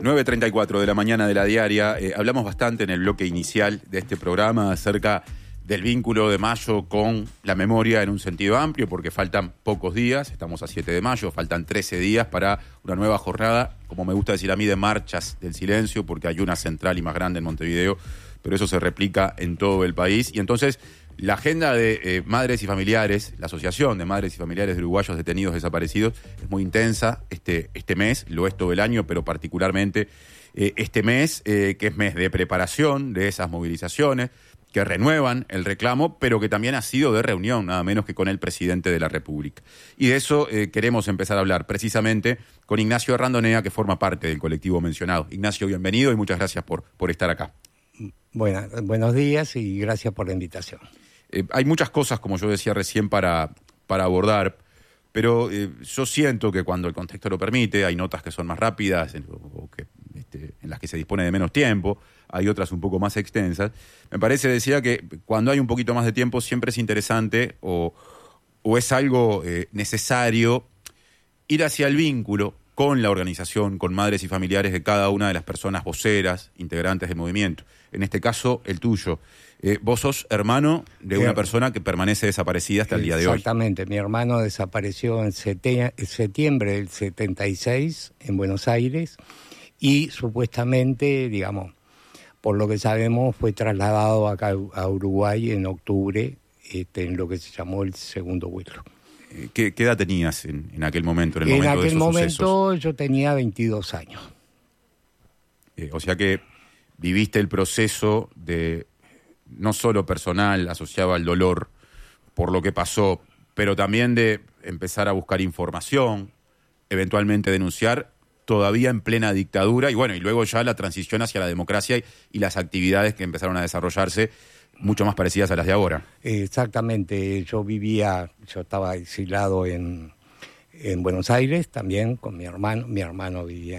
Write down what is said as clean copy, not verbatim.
9:34 de la mañana de la diaria. Hablamos bastante en el bloque inicial de este programa acerca del vínculo de mayo con la memoria en un sentido amplio, porque faltan pocos días, estamos a 7 de mayo, faltan 13 días para una nueva jornada, como me gusta decir a mí, de marchas del silencio, porque hay una central y más grande en Montevideo, pero eso se replica en todo el país. Y entonces la agenda de madres y familiares, la Asociación de Madres y Familiares de Uruguayos Detenidos Desaparecidos, es muy intensa este mes, lo es todo el año, pero particularmente este mes, que es mes de preparación de esas movilizaciones, que renuevan el reclamo, pero que también ha sido de reunión, nada menos que con el presidente de la República. Y de eso queremos empezar a hablar precisamente con Ignacio Randonea, que forma parte del colectivo mencionado. Ignacio, bienvenido y muchas gracias por estar acá. Buenos días y gracias por la invitación. Hay muchas cosas, como yo decía recién, para abordar, pero yo siento que cuando el contexto lo permite, hay notas que son más rápidas o que, en las que se dispone de menos tiempo, hay otras un poco más extensas. Me parece, decía, que cuando hay un poquito más de tiempo siempre es interesante o es algo necesario ir hacia el vínculo con la organización, con madres y familiares de cada una de las personas voceras, integrantes del movimiento. En este caso, el tuyo. Vos sos hermano de una persona que permanece desaparecida hasta el día de hoy. Exactamente. Mi hermano desapareció en septiembre del 76 en Buenos Aires y supuestamente, digamos, por lo que sabemos, fue trasladado acá a Uruguay en octubre, en lo que se llamó el segundo vuelo. ¿Qué edad tenías en aquel momento, en el en momento de aquel esos momento sucesos? yo tenía 22 años. O sea que viviste el proceso de, no solo personal, asociado al dolor por lo que pasó, pero también de empezar a buscar información, eventualmente denunciar, todavía en plena dictadura, y bueno, y luego ya la transición hacia la democracia y las actividades que empezaron a desarrollarse mucho más parecidas a las de ahora. Exactamente, yo estaba exilado en Buenos Aires también con mi hermano vivía